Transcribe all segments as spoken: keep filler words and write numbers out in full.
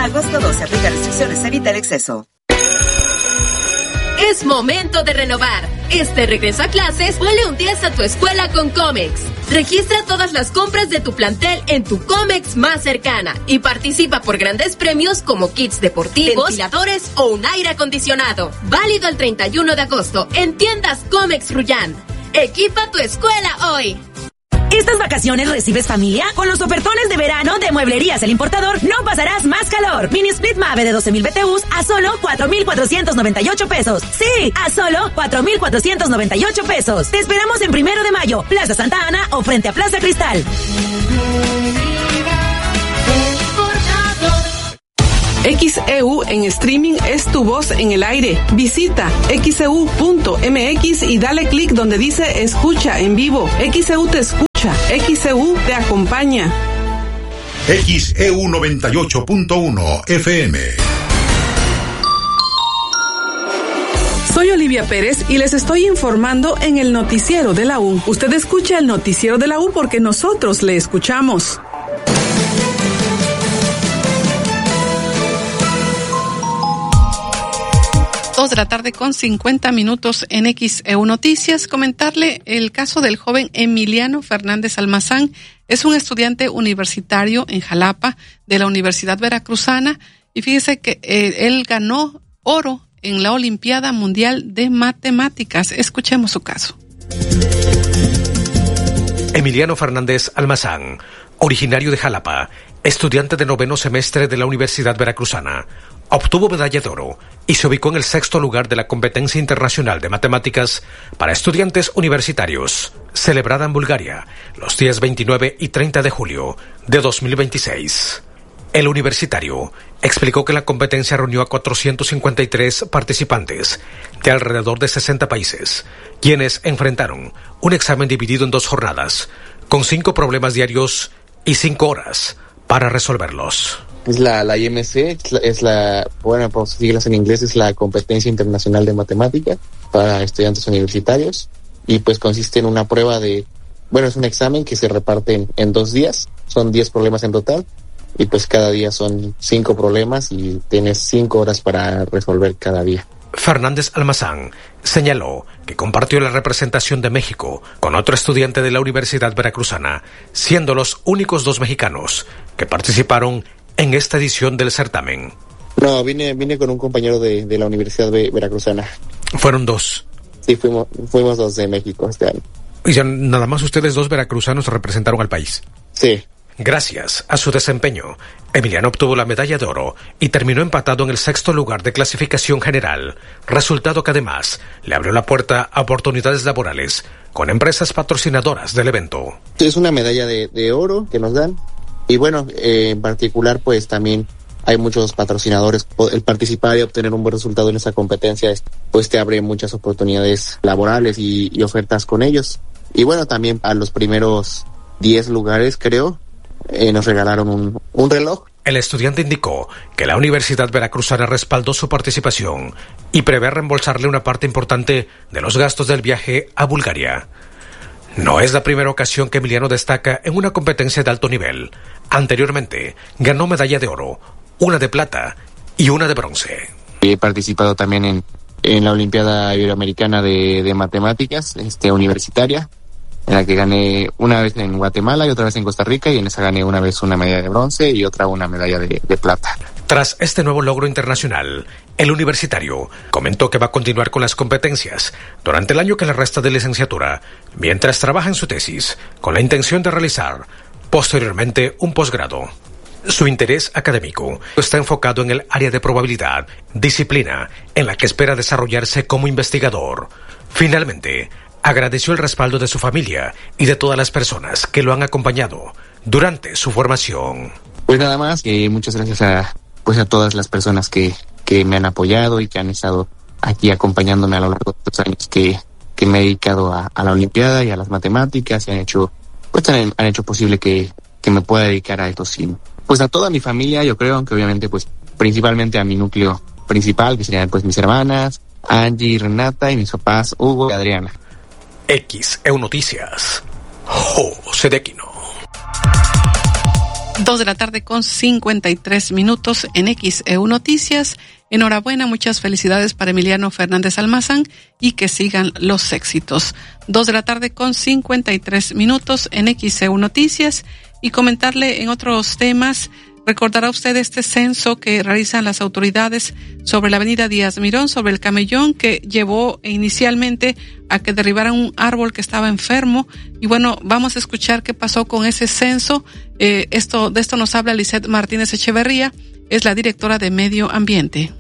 agosto doce. Aplica restricciones, evita el exceso. Es momento de renovar. Este regreso a clases, ponle un diez a tu escuela con Comex. Registra todas las compras de tu plantel en tu Comex más cercana y participa por grandes premios como kits deportivos, ventiladores o un aire acondicionado. Válido el treinta y uno de agosto en tiendas Comex Ruyan. Equipa tu escuela hoy. Estas vacaciones recibes familia. Con los ofertones de verano de Mueblerías El Importador no pasarás más calor. Mini Split Mave de doce mil B T Us a solo cuatro mil cuatrocientos noventa y ocho pesos. Sí, a solo cuatro mil cuatrocientos noventa y ocho pesos. Te esperamos en Primero de Mayo, Plaza Santa Ana o frente a Plaza Cristal. X E U en streaming es tu voz en el aire. Visita x e u punto m x y dale clic donde dice escucha en vivo. X E U te escucha, X E U te acompaña. X E U noventa y ocho punto uno F M. Soy Olivia Pérez y les estoy informando en el noticiero de la U. Usted escucha el noticiero de la U porque nosotros le escuchamos. Dos de la tarde con cincuenta minutos en X E U Noticias. Comentarle el caso del joven Emiliano Fernández Almazán. Es un estudiante universitario en Jalapa de la Universidad Veracruzana y fíjese que eh, él ganó oro en la Olimpiada Mundial de Matemáticas. Escuchemos su caso. Emiliano Fernández Almazán, originario de Jalapa, estudiante de noveno semestre de la Universidad Veracruzana, obtuvo medalla de oro y se ubicó en el sexto lugar de la competencia internacional de matemáticas para estudiantes universitarios, celebrada en Bulgaria los días veintinueve y treinta de julio de dos mil veintiséis. El universitario explicó que la competencia reunió a cuatrocientos cincuenta y tres participantes de alrededor de sesenta países, quienes enfrentaron un examen dividido en dos jornadas, con cinco problemas diarios y cinco horas para resolverlos. Es la, la I M C, es la, es la, bueno, por siglas en inglés, es la Competencia Internacional de Matemática para estudiantes universitarios, y pues consiste en una prueba de, bueno, es un examen que se reparte en, en dos días, son diez problemas en total, y pues cada día son cinco problemas y tienes cinco horas para resolver cada día. Fernández Almazán señaló que compartió la representación de México con otro estudiante de la Universidad Veracruzana, siendo los únicos dos mexicanos que participaron en esta edición del certamen. No, vine vine con un compañero de, de la Universidad de Veracruzana. ¿Fueron dos? Sí, fuimos, fuimos dos de México este año. ¿Y ya nada más ustedes dos veracruzanos representaron al país? Sí. Gracias a su desempeño, Emiliano obtuvo la medalla de oro y terminó empatado en el sexto lugar de clasificación general, resultado que además le abrió la puerta a oportunidades laborales con empresas patrocinadoras del evento. Es una medalla de, de oro que nos dan, y bueno, eh, en particular pues también hay muchos patrocinadores. El participar y obtener un buen resultado en esa competencia pues te abre muchas oportunidades laborales y, y ofertas con ellos. Y bueno, también a los primeros diez lugares, creo, Eh, nos regalaron un, un reloj. El estudiante indicó que la Universidad Veracruzana respaldó su participación y prevé reembolsarle una parte importante de los gastos del viaje a Bulgaria. No es la primera ocasión que Emiliano destaca en una competencia de alto nivel. Anteriormente ganó medalla de oro, una de plata y una de bronce. He participado también en, en la Olimpiada Iberoamericana de, de Matemáticas, este, universitaria, en la que gané una vez en Guatemala y otra vez en Costa Rica, y en esa gané una vez una medalla de bronce y otra una medalla de, de plata. Tras este nuevo logro internacional, el universitario comentó que va a continuar con las competencias durante el año que le resta de licenciatura, mientras trabaja en su tesis, con la intención de realizar posteriormente un posgrado. Su interés académico está enfocado en el área de probabilidad, disciplina en la que espera desarrollarse como investigador. Finalmente, agradeció el respaldo de su familia y de todas las personas que lo han acompañado durante su formación. Pues nada más, que muchas gracias a pues a todas las personas que, que me han apoyado y que han estado aquí acompañándome a lo largo de los años que, que me he dedicado a, a la Olimpiada y a las matemáticas, y han hecho, pues han, han hecho posible que, que me pueda dedicar a esto. Sí. Pues a toda mi familia, yo creo, aunque obviamente pues principalmente a mi núcleo principal, que serían pues mis hermanas, Angie, Renata, y mis papás, Hugo y Adriana. X E U Noticias, José de Aquino. Dos de la tarde con cincuenta y tres minutos en X E U Noticias. Enhorabuena, muchas felicidades para Emiliano Fernández Almazán y que sigan los éxitos. Dos de la tarde con cincuenta y tres minutos en X E U Noticias. Y comentarle en otros temas, recordará usted este censo que realizan las autoridades sobre la avenida Díaz Mirón, sobre el camellón que llevó inicialmente a que derribaran un árbol que estaba enfermo. Y bueno, vamos a escuchar qué pasó con ese censo. Eh, esto, de esto nos habla Lisette Martínez Echeverría, es la directora de Medio Ambiente.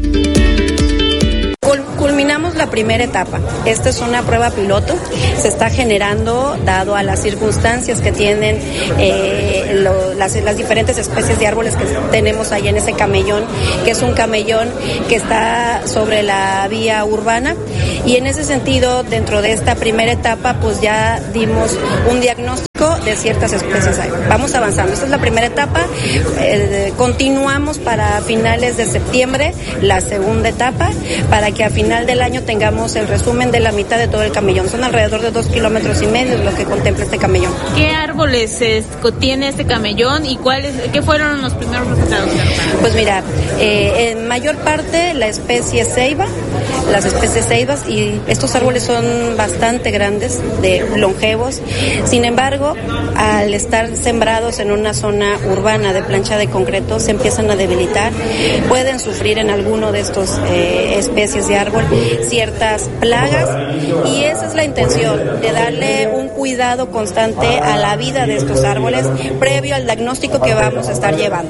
Culminamos la primera etapa. Esta es una prueba piloto. Se está generando, dado a las circunstancias que tienen eh, lo, las, las diferentes especies de árboles que tenemos ahí en ese camellón, que es un camellón que está sobre la vía urbana. Y en ese sentido, dentro de esta primera etapa, pues ya dimos un diagnóstico de ciertas especies ahí. Vamos avanzando. Esta es la primera etapa. Eh, continuamos para finales de septiembre la segunda etapa, para que a final del año tengamos el resumen de la mitad de todo el camellón. Son alrededor de dos kilómetros y medio lo que contempla este camellón. ¿Qué árboles eh, tiene este camellón y cuáles, qué fueron los primeros resultados? Pues mira, eh, en mayor parte la especie ceiba, las especies ceibas, y estos árboles son bastante grandes, de longevos. Sin embargo, al estar sembrados en una zona urbana de plancha de concreto, se empiezan a debilitar, pueden sufrir en alguno de estos eh, especies de árbol ciertas plagas, y esa es la intención, de darle un cuidado constante a la vida de estos árboles previo al diagnóstico que vamos a estar llevando.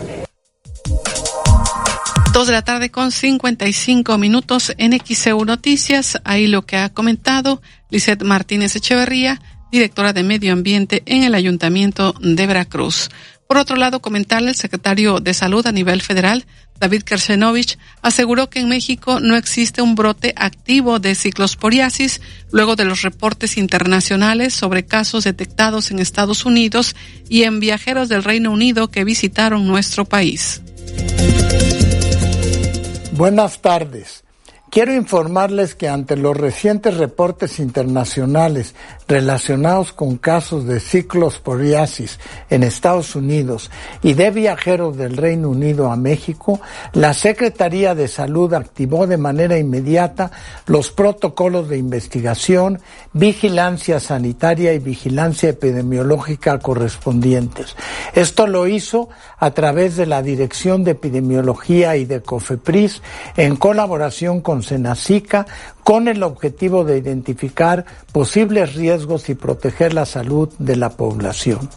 Dos de la tarde con cincuenta y cinco minutos en X E U Noticias. Ahí lo que ha comentado Lisette Martínez Echeverría, directora de Medio Ambiente en el Ayuntamiento de Veracruz. Por otro lado, comentarle, el secretario de Salud a nivel federal, David Kersenovich, aseguró que en México no existe un brote activo de ciclosporiasis luego de los reportes internacionales sobre casos detectados en Estados Unidos y en viajeros del Reino Unido que visitaron nuestro país. Buenas tardes. Quiero informarles que ante los recientes reportes internacionales relacionados con casos de ciclosporiasis en Estados Unidos y de viajeros del Reino Unido a México, la Secretaría de Salud activó de manera inmediata los protocolos de investigación, vigilancia sanitaria y vigilancia epidemiológica correspondientes. Esto lo hizo a través de la Dirección de Epidemiología y de COFEPRIS en colaboración con Senacica, con el objetivo de identificar posibles riesgos y proteger la salud de la población.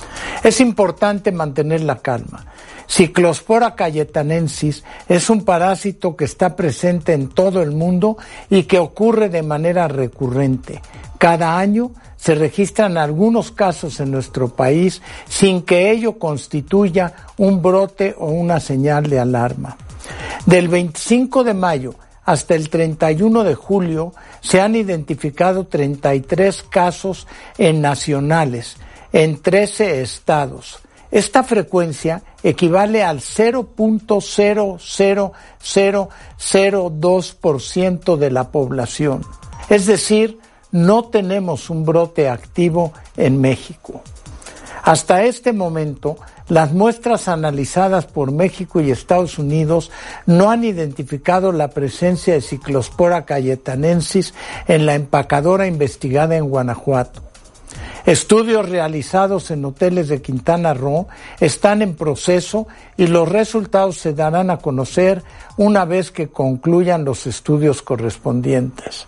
Es importante mantener la calma. Cyclospora cayetanensis es un parásito que está presente en todo el mundo y que ocurre de manera recurrente. Cada año se registran algunos casos en nuestro país sin que ello constituya un brote o una señal de alarma. Del veinticinco de mayo hasta el treinta y uno de julio se han identificado treinta y tres casos en nacionales en trece estados. Esta frecuencia equivale al cero punto cero cero cero cero dos por ciento de la población. Es decir, no tenemos un brote activo en México. Hasta este momento, las muestras analizadas por México y Estados Unidos no han identificado la presencia de Cyclospora cayetanensis en la empacadora investigada en Guanajuato. Estudios realizados en hoteles de Quintana Roo están en proceso y los resultados se darán a conocer una vez que concluyan los estudios correspondientes.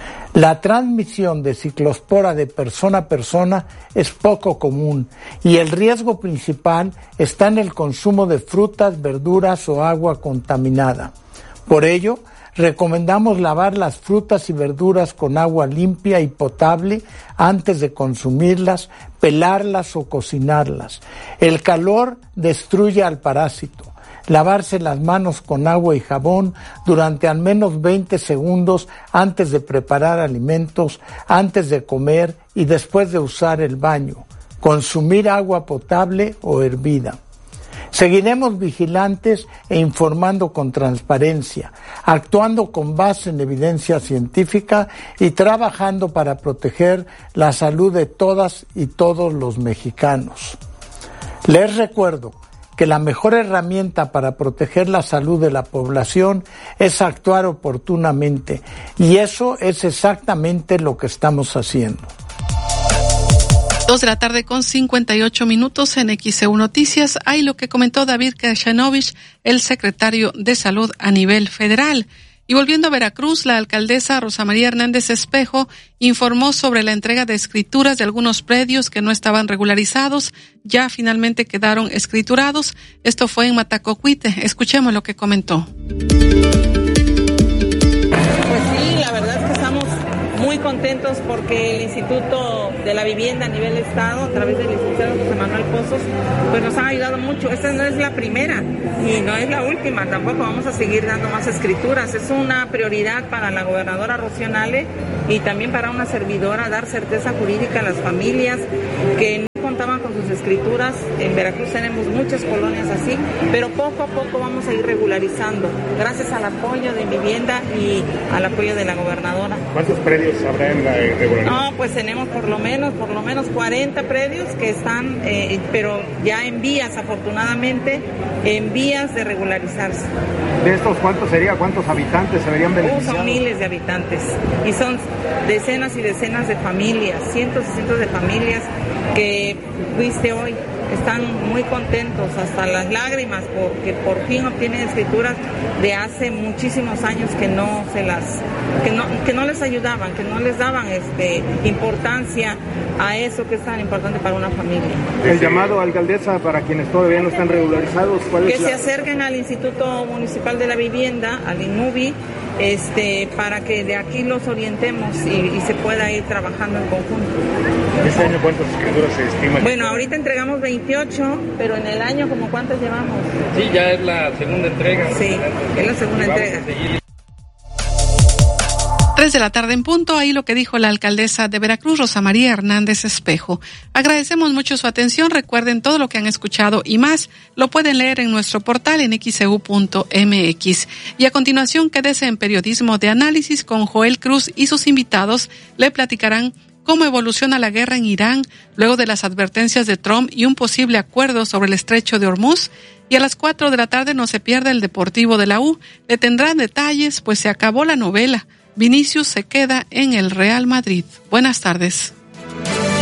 La transmisión de ciclospora de persona a persona es poco común y el riesgo principal está en el consumo de frutas, verduras o agua contaminada. Por ello, recomendamos lavar las frutas y verduras con agua limpia y potable antes de consumirlas, pelarlas o cocinarlas. El calor destruye al parásito. Lavarse las manos con agua y jabón durante al menos veinte segundos antes de preparar alimentos, antes de comer y después de usar el baño. Consumir agua potable o hervida. Seguiremos vigilantes e informando con transparencia, actuando con base en evidencia científica y trabajando para proteger la salud de todas y todos los mexicanos. Les recuerdo que la mejor herramienta para proteger la salud de la población es actuar oportunamente, y eso es exactamente lo que estamos haciendo. Dos de la tarde con cincuenta y ocho minutos en X E U Noticias. Hay lo que comentó David Kashanovich, el secretario de Salud a nivel federal. Y volviendo a Veracruz, la alcaldesa Rosa María Hernández Espejo informó sobre la entrega de escrituras de algunos predios que no estaban regularizados. Ya finalmente quedaron escriturados. Esto fue en Matacocuite. Escuchemos lo que comentó. Pues sí, la verdad es que estamos muy contentos porque el Instituto de la Vivienda a nivel Estado, a través del licenciado José Manuel Pozos, pues nos ha ayudado mucho. Esta no es la primera y no es la última, tampoco vamos a seguir dando más escrituras. Es una prioridad para la gobernadora Rocío Nale y también para una servidora dar certeza jurídica a las familias que no contaban con sus escrituras. En Veracruz tenemos muchas colonias así, pero poco a poco vamos a ir regularizando, gracias al apoyo de vivienda y al apoyo de la gobernadora. ¿Cuántos predios habrá en la irregularidad? No, pues tenemos por lo menos, por lo menos cuarenta predios que están, eh, pero ya en vías, afortunadamente, en vías de regularizarse. ¿De estos cuántos sería? ¿Cuántos habitantes se verían beneficiados? Uh, son miles de habitantes y son decenas y decenas de familias, cientos y cientos de familias que viste hoy. Están muy contentos, hasta las lágrimas, porque por fin obtienen escrituras de hace muchísimos años que no se las, que no, que no les ayudaban, que no les daban este importancia a eso que es tan importante para una familia. El llamado, alcaldesa, para quienes todavía no están regularizados, ¿cuál que es la... se acerquen al Instituto Municipal de la Vivienda, al INMUVI, este, para que de aquí los orientemos y, y se pueda ir trabajando en conjunto. ¿Este año cuántas escrituras se estiman? Bueno, ahorita entregamos veintiocho, pero en el año, ¿como cuántas llevamos? Sí, ya es la segunda entrega. Sí, es la segunda entrega. Tres de la tarde en punto, ahí lo que dijo la alcaldesa de Veracruz, Rosa María Hernández Espejo. Agradecemos mucho su atención. Recuerden, todo lo que han escuchado y más lo pueden leer en nuestro portal en x e u punto m x. Y a continuación, quédese en Periodismo de Análisis con Joel Cruz y sus invitados. Le platicarán cómo evoluciona la guerra en Irán luego de las advertencias de Trump y un posible acuerdo sobre el estrecho de Hormuz. Y a las cuatro de la tarde no se pierde el Deportivo de la U. Le tendrán detalles, pues se acabó la novela. Vinicius se queda en el Real Madrid. Buenas tardes.